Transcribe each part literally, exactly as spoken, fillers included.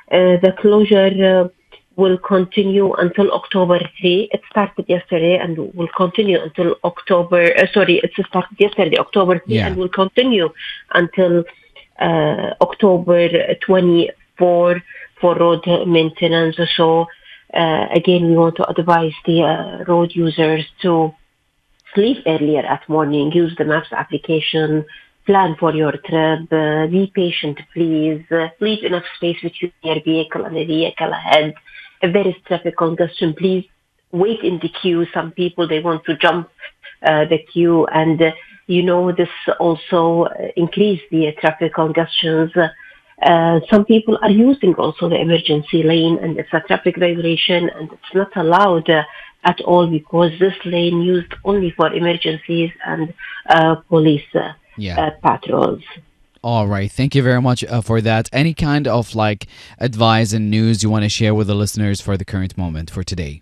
Uh, the closure uh, will continue until October third. It started yesterday and will continue until October, uh, sorry, it started yesterday, October third, and Yeah. will continue until uh, October twenty-fourth for road maintenance. So, uh, again, we want to advise the uh, road users to sleep earlier at morning, use the Maps application, plan for your trip, uh, be patient, please, uh, leave enough space between your vehicle and the vehicle ahead. If there is traffic congestion, please wait in the queue. Some people, they want to jump uh, the queue, and uh, you know, this also uh, increase the traffic congestions. Uh, some people are using also the emergency lane, and it's a traffic violation, and it's not allowed uh, at all, because this lane used only for emergencies and uh, police uh, Yeah. uh, patrols. All right. Thank you very much uh, for that. Any kind of like advice and news you want to share with the listeners for the current moment for today?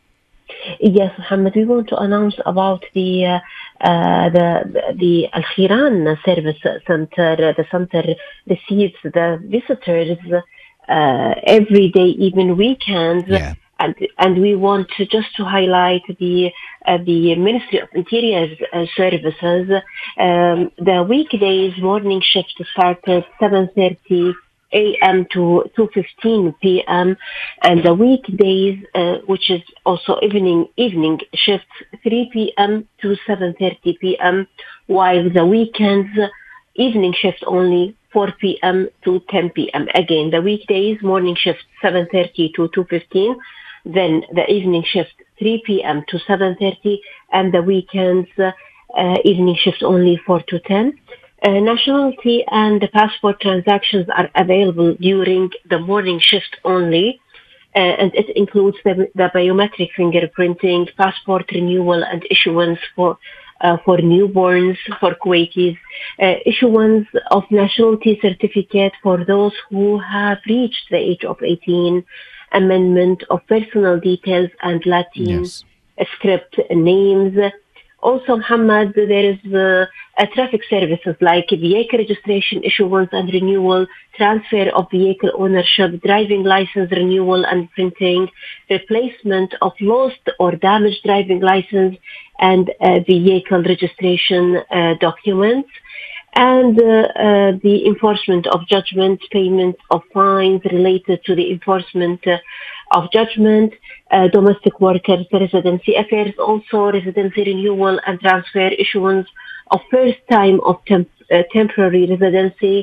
Yes, Mohammed, we want to announce about the uh, uh, the the Al Khiran Service Center. The center receives the visitors uh, every day, even weekends, Yeah. and and we want to just to highlight the uh, the Ministry of Interior uh, Services. Um, the weekdays morning shift start at seven thirty a m to two fifteen p m, and the weekdays, uh, which is also evening evening shifts, three p m to seven thirty p m, while the weekends evening shift only four p m to ten p m. Again, the weekdays morning shift seven thirty to two fifteen, then the evening shift three p m to seven thirty, and the weekends uh, uh, evening shift only four to ten. Uh, nationality and the passport transactions are available during the morning shift only, uh, and it includes the, the biometric fingerprinting, passport renewal and issuance for uh, for newborns, for Kuwaitis, uh, issuance of nationality certificate for those who have reached the age of eighteen, amendment of personal details and Latin Yes. script names. Also, Muhammad, there is uh, a traffic services like vehicle registration, issuance and renewal, transfer of vehicle ownership, driving license renewal and printing, replacement of lost or damaged driving license and uh, vehicle registration uh, documents, and uh, uh, the enforcement of judgment, payment of fines related to the enforcement uh, of judgment, uh, domestic workers, residency affairs, also residency renewal and transfer, issuance of first time of temp- uh, temporary residency.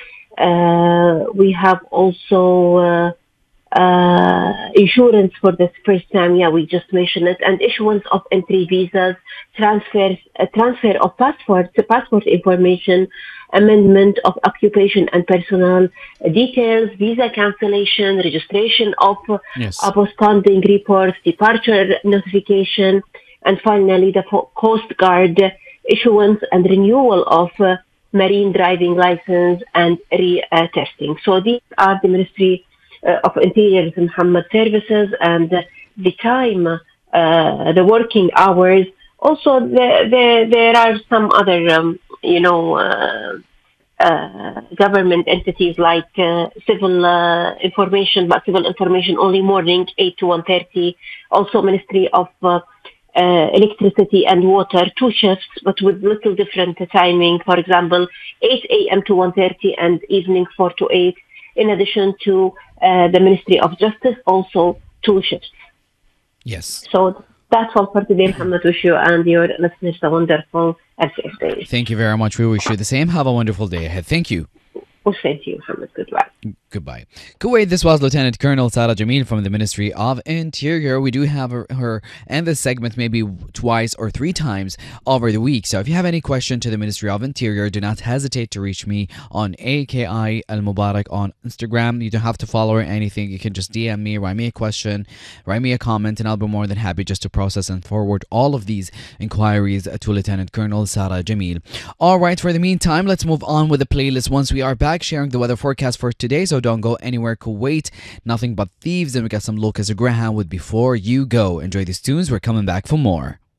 Uh, we have also uh, uh, insurance for the first time. Yeah, we just mentioned it, and issuance of entry visas, transfers, uh, transfer of passports, passport information, amendment of occupation and personal details, visa cancellation, registration of Yes. absconding reports, departure notification, and finally the Coast Guard issuance and renewal of uh, marine driving license and re-testing. So these are the Ministry uh, of Interior Muhammad services, and uh, the time, uh, the working hours. Also, there, there, there are some other, um, you know, uh, uh, government entities like uh, civil uh, information, but civil information only morning, eight to one thirty. Also, Ministry of uh, uh, Electricity and Water, two shifts, but with little different timing. For example, eight a m to one thirty and evening four to eight. In addition to uh, the Ministry of Justice, also two shifts. Yes. So that's all for today, Muhammad. Wish you and your listeners a wonderful and safe day. Thank you very much. We wish you the same. Have a wonderful day ahead. Thank you. Well, thank you, Muhammad. Goodbye. Goodbye. Kuwait, this was Lieutenant Colonel Sarah Jamil from the Ministry of Interior. We do have her, her in this segment maybe twice or three times over the week. So if you have any question to the Ministry of Interior, do not hesitate to reach me on A K I Al Mubarak on Instagram. You don't have to follow or anything. You can just D M me, write me a question, write me a comment, and I'll be more than happy just to process and forward all of these inquiries to Lieutenant Colonel Sarah Jamil. All right, for the meantime, let's move on with the playlist once we are back sharing the weather forecast for today. So don't go anywhere. Kuwait, nothing but thieves. And we got some Lucas Graham with Before You Go. Enjoy these tunes. We're coming back for more.